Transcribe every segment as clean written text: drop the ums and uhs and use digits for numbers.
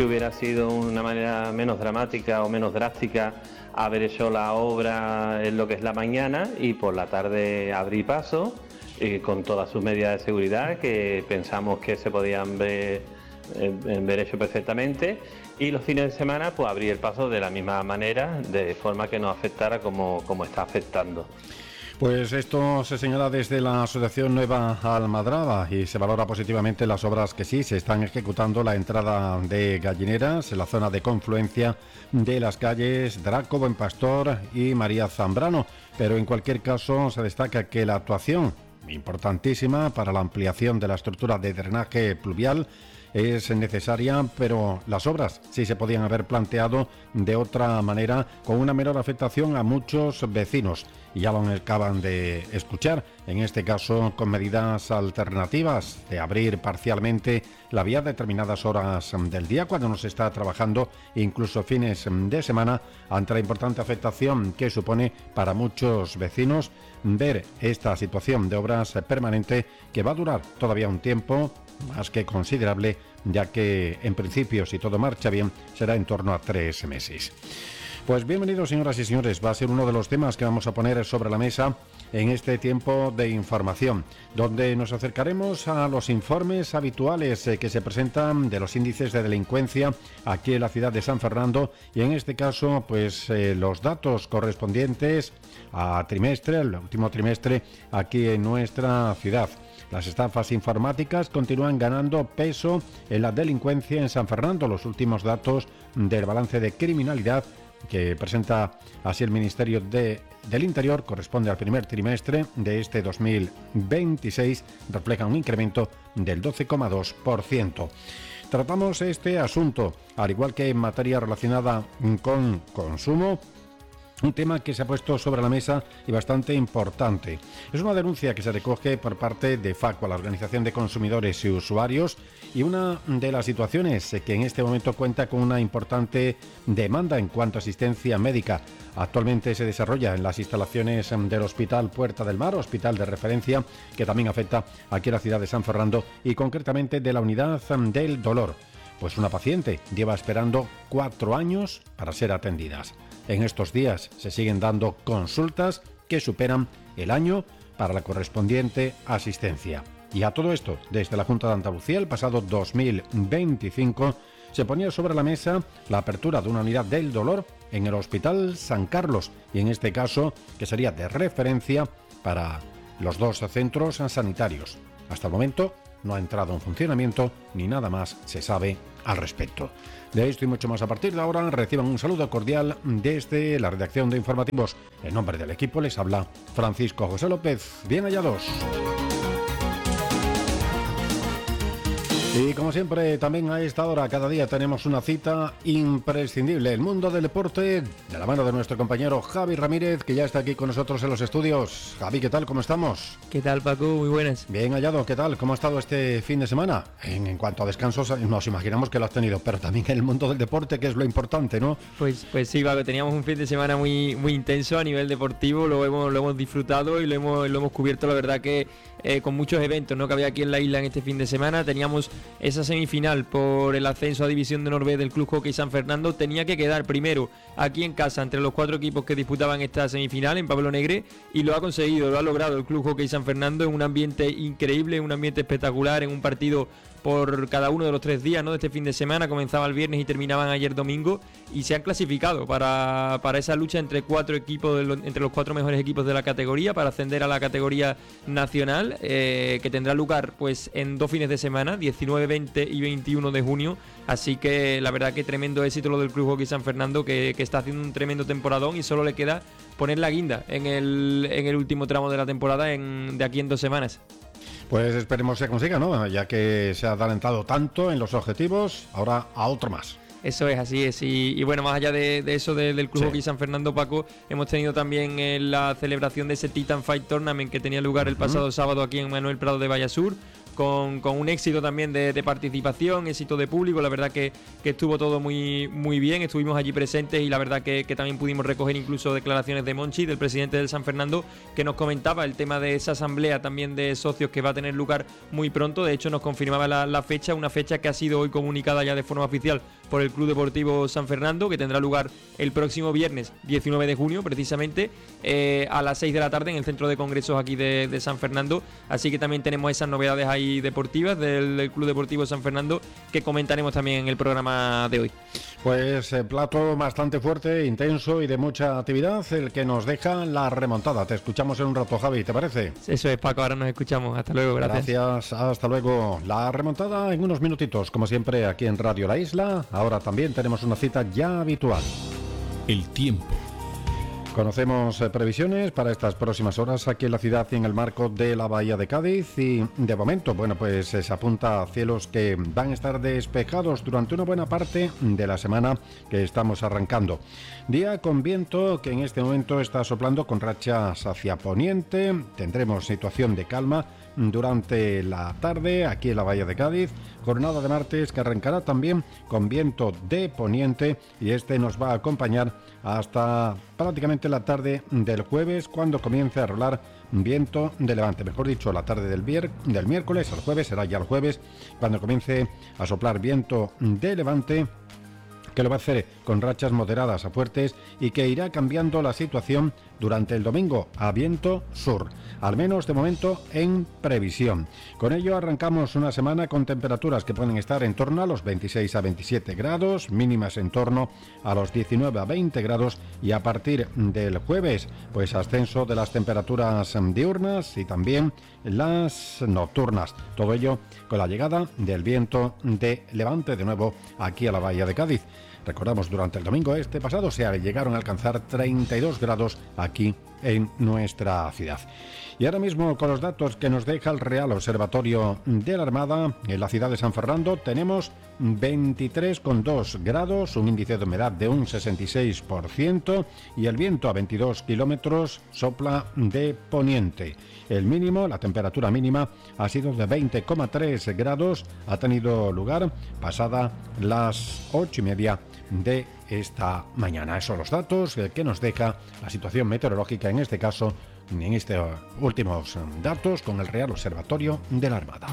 si hubiera sido una manera menos dramática o menos drástica haber hecho la obra en lo que es la mañana y por la tarde abrir paso con todas sus medidas de seguridad que pensamos que se podían ver hecho perfectamente, y los fines de semana pues abrir el paso de la misma manera, de forma que no afectara como está afectando. Pues esto se señala desde la Asociación Nueva Almadraba y se valora positivamente las obras que sí se están ejecutando, la entrada de Gallineras en la zona de confluencia de las calles Draco, Buen Pastor y María Zambrano, pero en cualquier caso se destaca que la actuación importantísima para la ampliación de la estructura de drenaje pluvial es necesaria, pero las obras sí se podían haber planteado de otra manera, con una menor afectación a muchos vecinos. Y ya lo acaban de escuchar, en este caso con medidas alternativas de abrir parcialmente la vía a determinadas horas del día cuando no se está trabajando, incluso fines de semana, ante la importante afectación que supone para muchos vecinos ver esta situación de obras permanente que va a durar todavía un tiempo más que considerable, ya que en principio, si todo marcha bien, será en torno a 3 meses. Pues bienvenidos, señoras y señores, va a ser uno de los temas que vamos a poner sobre la mesa en este tiempo de información, donde nos acercaremos a los informes habituales que se presentan de los índices de delincuencia aquí en la ciudad de San Fernando, y en este caso pues los datos correspondientes a trimestre, al último trimestre aquí en nuestra ciudad. Las estafas informáticas continúan ganando peso en la delincuencia en San Fernando. Los últimos datos del balance de criminalidad que presenta así el Ministerio del Interior, corresponde al primer trimestre de este 2026, reflejan un incremento del 12,2%. Tratamos este asunto, al igual que en materia relacionada con consumo, un tema que se ha puesto sobre la mesa y bastante importante. Es una denuncia que se recoge por parte de Facua, la Organización de Consumidores y Usuarios, y una de las situaciones que en este momento cuenta con una importante demanda en cuanto a asistencia médica. Actualmente se desarrolla en las instalaciones del Hospital Puerta del Mar, hospital de referencia que también afecta aquí a la ciudad de San Fernando y concretamente de la unidad del dolor. Pues una paciente lleva esperando 4 años para ser atendidas. En estos días se siguen dando consultas que superan el año para la correspondiente asistencia. Y a todo esto, desde la Junta de Andalucía, el pasado 2025, se ponía sobre la mesa la apertura de una unidad del dolor en el Hospital San Carlos, y en este caso, que sería de referencia para los 2 centros sanitarios. Hasta el momento no ha entrado en funcionamiento ni nada más se sabe al respecto. De esto y mucho más a partir de ahora, reciban un saludo cordial desde la redacción de informativos. En nombre del equipo les habla Francisco José López. Bien hallados. Y como siempre, también a esta hora, cada día tenemos una cita imprescindible. El mundo del deporte, de la mano de nuestro compañero Javi Ramírez, que ya está aquí con nosotros en los estudios. Javi, ¿qué tal? ¿Cómo estamos? ¿Qué tal, Paco? Muy buenas. Bien hallado, ¿qué tal? ¿Cómo ha estado este fin de semana? En cuanto a descansos, nos imaginamos que lo has tenido, pero también en el mundo del deporte, que es lo importante, ¿no? Pues sí, Paco, teníamos un fin de semana muy intenso a nivel deportivo, lo hemos disfrutado y lo hemos cubierto, la verdad que con muchos eventos, ¿no?, que había aquí en la isla en este fin de semana. Teníamos esa semifinal por el ascenso a División de Honor del Club Hockey San Fernando. Tenía que quedar primero aquí en casa entre los 4 equipos que disputaban esta semifinal en Pablo Negre, y lo ha conseguido, lo ha logrado el Club Hockey San Fernando en un ambiente increíble, en un ambiente espectacular, en un partido por cada uno de los 3 días, ¿no?, de este fin de semana. Comenzaba el viernes y terminaban ayer domingo, y se han clasificado para esa lucha entre 4 equipos, entre los 4 mejores equipos de la categoría, para ascender a la categoría nacional, que tendrá lugar pues en 2 fines de semana, 19, 20 y 21 de junio. Así que la verdad que tremendo éxito lo del Club Hockey San Fernando, que está haciendo un tremendo temporadón, y solo le queda poner la guinda en el último tramo de la temporada de aquí en 2 semanas. Pues esperemos que se consiga, ¿no? Ya que se ha adelantado tanto en los objetivos, ahora a otro más. Eso es, así es. Y bueno, más allá de eso del Club Hockey San Fernando, Paco, hemos tenido también la celebración de ese Titan Fight Tournament que tenía lugar el pasado sábado aquí en Manuel Prado de Vallasur, con un éxito también de participación, éxito de público. La verdad que estuvo todo muy, muy bien, estuvimos allí presentes y la verdad que también pudimos recoger incluso declaraciones de Monchi, del presidente del San Fernando, que nos comentaba el tema de esa asamblea también de socios que va a tener lugar muy pronto. De hecho nos confirmaba la fecha, una fecha que ha sido hoy comunicada ya de forma oficial por el Club Deportivo San Fernando, que tendrá lugar el próximo viernes 19 de junio precisamente, a las 6 de la tarde en el centro de congresos aquí de San Fernando. Así que también tenemos esas novedades ahí deportivas del Club Deportivo San Fernando que comentaremos también en el programa de hoy. Pues plato bastante fuerte, intenso y de mucha actividad, el que nos deja la remontada. Te escuchamos en un rato, Javi, ¿te parece? Eso es, Paco, ahora nos escuchamos. Hasta luego, gracias. Gracias, hasta luego. La remontada en unos minutitos, como siempre, aquí en Radio La Isla. Ahora también tenemos una cita ya habitual. El tiempo. Conocemos previsiones para estas próximas horas aquí en la ciudad y en el marco de la Bahía de Cádiz y de momento, bueno, pues se apunta a cielos que van a estar despejados durante una buena parte de la semana que estamos arrancando. Día con viento que en este momento está soplando con rachas hacia poniente. Tendremos situación de calma durante la tarde aquí en la Bahía de Cádiz. Jornada de martes que arrancará también con viento de poniente y este nos va a acompañar hasta prácticamente la tarde del jueves, cuando comience a rolar viento de levante. Mejor dicho, la tarde del miércoles al jueves, será ya el jueves, cuando comience a soplar viento de levante, que lo va a hacer con rachas moderadas a fuertes y que irá cambiando la situación durante el domingo a viento sur, al menos de momento en previsión. Con ello arrancamos una semana con temperaturas que pueden estar en torno a los 26 a 27 grados, mínimas en torno a los 19 a 20 grados y a partir del jueves, pues ascenso de las temperaturas diurnas y también las nocturnas. Todo ello con la llegada del viento de levante de nuevo aquí a la Bahía de Cádiz. Recordamos, durante el domingo pasado se llegaron a alcanzar 32 grados aquí en nuestra ciudad. Y ahora mismo, con los datos que nos deja el Real Observatorio de la Armada, en la ciudad de San Fernando tenemos 23,2 grados, un índice de humedad de un 66% y el viento a 22 kilómetros sopla de poniente. El mínimo, la temperatura mínima, ha sido de 20,3 grados, ha tenido lugar pasada las 8:30 de esta mañana. Esos son los datos que nos deja la situación meteorológica, en este caso, en estos últimos datos con el Real Observatorio de la Armada.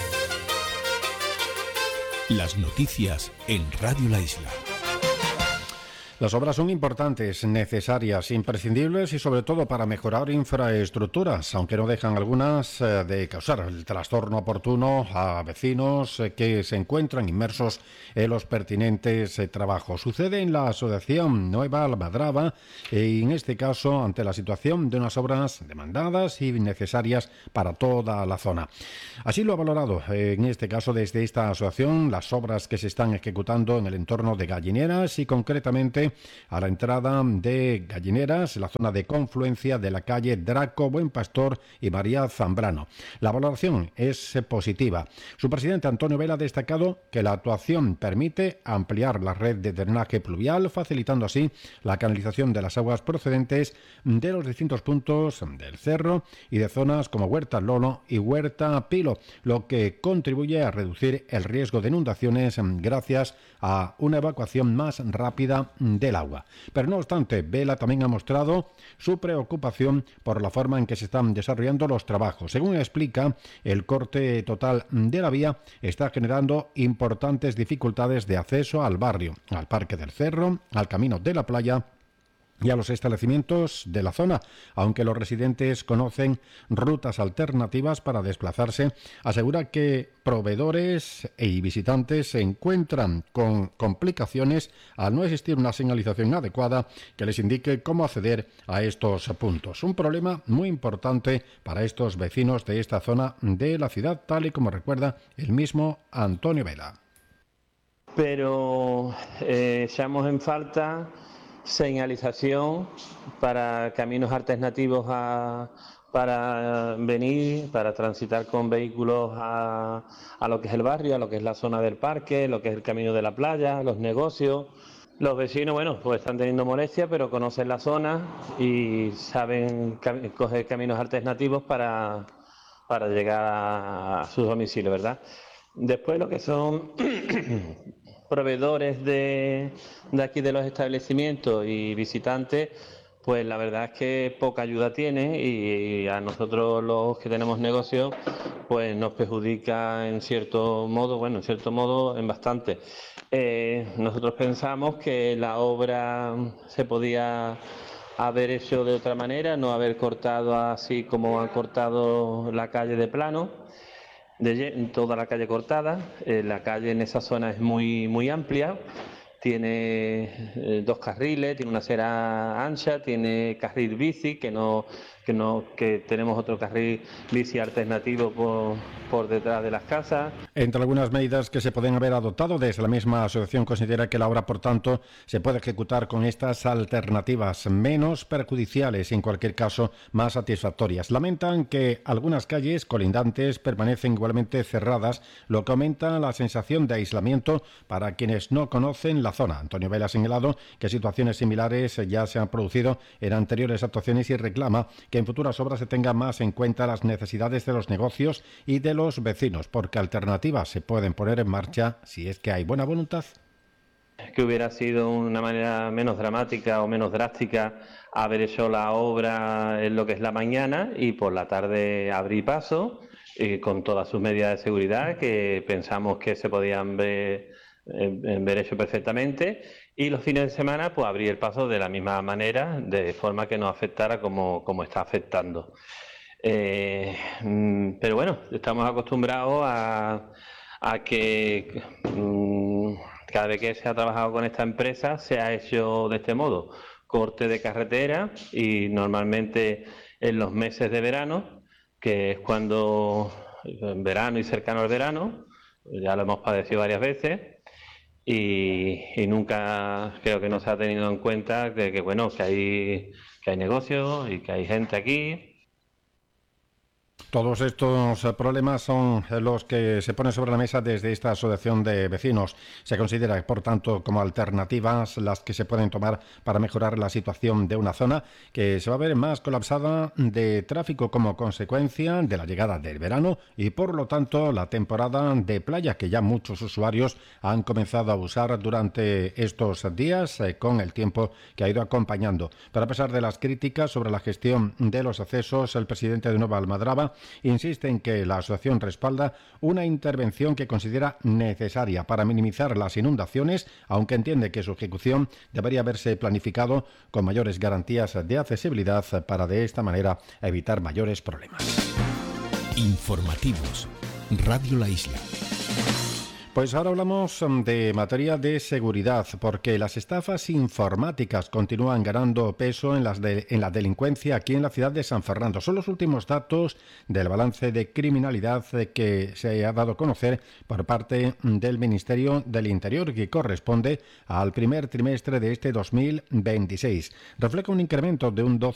Las noticias en Radio La Isla. Las obras son importantes, necesarias, imprescindibles y sobre todo para mejorar infraestructuras, aunque no dejan algunas de causar el trastorno oportuno a vecinos que se encuentran inmersos en los pertinentes trabajos. Sucede en la Asociación Nueva Almadraba y en este caso ante la situación de unas obras demandadas y necesarias para toda la zona. Así lo ha valorado en este caso desde esta asociación las obras que se están ejecutando en el entorno de Gallineras y concretamente a la entrada de Gallineras, en la zona de confluencia de la calle Draco, Buen Pastor y María Zambrano. La valoración es positiva. Su presidente Antonio Vela ha destacado que la actuación permite ampliar la red de drenaje pluvial, facilitando así la canalización de las aguas procedentes de los distintos puntos del cerro y de zonas como Huerta Lolo y Huerta Pilo, lo que contribuye a reducir el riesgo de inundaciones gracias a una evacuación más rápida del agua. Pero no obstante, Vela también ha mostrado su preocupación por la forma en que se están desarrollando los trabajos. Según explica, el corte total de la vía está generando importantes dificultades de acceso al barrio, al Parque del Cerro, al Camino de la Playa y a los establecimientos de la zona. Aunque los residentes conocen rutas alternativas para desplazarse, asegura que proveedores y visitantes se encuentran con complicaciones al no existir una señalización adecuada que les indique cómo acceder a estos puntos. Un problema muy importante para estos vecinos de esta zona de la ciudad, tal y como recuerda el mismo Antonio Vela. Pero echamos en falta señalización para caminos alternativos para venir, para transitar con vehículos a lo que es el barrio, a lo que es la zona del parque, lo que es el camino de la playa, los negocios. Los vecinos, bueno, pues están teniendo molestia, pero conocen la zona y saben coger caminos alternativos para para llegar a sus domicilios, ¿verdad? Después lo que son proveedores de aquí de los establecimientos y visitantes, pues la verdad es que poca ayuda tiene y a nosotros los que tenemos negocio pues nos perjudica en cierto modo, en bastante. Nosotros pensamos que la obra se podía haber hecho de otra manera, no haber cortado así como han cortado la calle de plano, toda la calle cortada. La calle en esa zona es muy amplia, tiene 2 carriles, tiene una acera ancha, tiene carril bici, que tenemos otro carril bici alternativo por detrás de las casas. Entre algunas medidas que se pueden haber adoptado, desde la misma asociación considera que la obra, por tanto, se puede ejecutar con estas alternativas menos perjudiciales y, en cualquier caso, más satisfactorias. Lamentan que algunas calles colindantes permanecen igualmente cerradas, lo que aumenta la sensación de aislamiento para quienes no conocen la zona. Antonio Vela ha señalado que situaciones similares ya se han producido en anteriores actuaciones y reclama que en futuras obras se tengan más en cuenta las necesidades de los negocios y de los vecinos, porque alternativas se pueden poner en marcha si es que hay buena voluntad. Que hubiera sido una manera menos dramática o menos drástica haber hecho la obra en lo que es la mañana y por la tarde abrir paso con todas sus medidas de seguridad que pensamos que se podían ver hecho perfectamente, y los fines de semana pues abrir el paso de la misma manera, de forma que nos afectara como está afectando. Pero bueno, estamos acostumbrados a que cada vez que se ha trabajado con esta empresa se ha hecho de este modo: corte de carretera, y normalmente en los meses de verano, que es cuando en verano y cercano al verano, ya lo hemos padecido varias veces. Y nunca creo que no se ha tenido en cuenta que hay negocios y que hay gente aquí. Todos estos problemas son los que se ponen sobre la mesa desde esta asociación de vecinos. Se considera, por tanto, como alternativas las que se pueden tomar para mejorar la situación de una zona que se va a ver más colapsada de tráfico como consecuencia de la llegada del verano y, por lo tanto, la temporada de playa que ya muchos usuarios han comenzado a usar durante estos días con el tiempo que ha ido acompañando. Pero a pesar de las críticas sobre la gestión de los accesos, el presidente de Nueva Almadraba insiste en que la asociación respalda una intervención que considera necesaria para minimizar las inundaciones, aunque entiende que su ejecución debería haberse planificado con mayores garantías de accesibilidad para de esta manera evitar mayores problemas. Informativos. Radio La Isla. Pues ahora hablamos de materia de seguridad, porque las estafas informáticas continúan ganando peso en la delincuencia aquí en la ciudad de San Fernando. Son los últimos datos del balance de criminalidad que se ha dado a conocer por parte del Ministerio del Interior, que corresponde al primer trimestre de este 2026. Refleja un incremento de un 12%